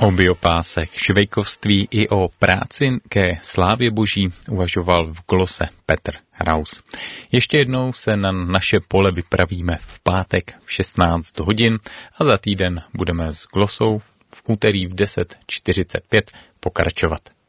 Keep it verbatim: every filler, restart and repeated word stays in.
O biopásech, švejkovství i o práci ke slávě boží uvažoval v glose Petr Raus. Ještě jednou se na naše pole vypravíme v pátek v šestnáct hodin a za týden budeme s glosou v úterý v deset čtyřicet pět pokračovat.